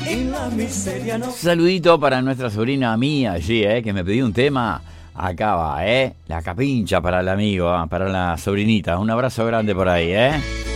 En la miseria no. Saludito para nuestra sobrina mía allí, que me pidió un tema. Acá va, la capincha para el amigo, para la sobrinita. Un abrazo grande por ahí,